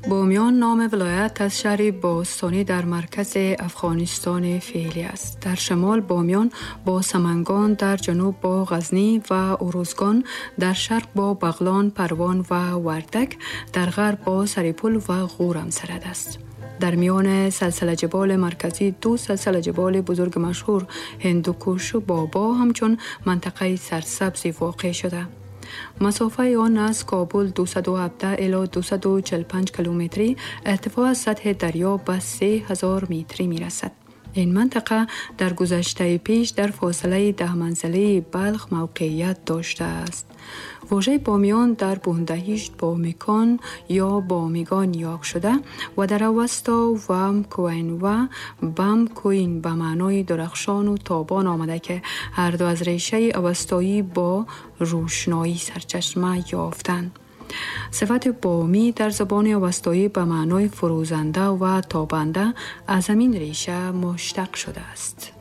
بامیان نام ولایت از شهر باستانی در مرکز افغانستان فعلی است. در شمال بامیان با سمنگان، در جنوب با غزنی و اروزگان، در شرق با بغلان، پروان و وردک، در غرب با سریپل و غور همسرد است. در میان سلسله جبال مرکزی دو سلسله جبال بزرگ مشهور هندوکوش و بابا همچون منطقه سرسبز واقع شده. مسافه آن از کابل 217 الی 245 کیلومتری، ارتفاع سطح دریا به 3000 متری می رسد. این منطقه در گذشته پیش در فاصله 10 منزله بلخ موقعیت داشته است. واژه بامیان در بوندهیشت بامیکان یا بامیگان یاک شده و در اوستا وام کوین و بام کوین به معنای درخشان و تابان آمده که هر دو از ریشه اوستایی با روشنایی سرچشمه یافتند. صفت بامی در زبان اوستایی به معنای فروزنده و تابنده از همین ریشه مشتق شده است.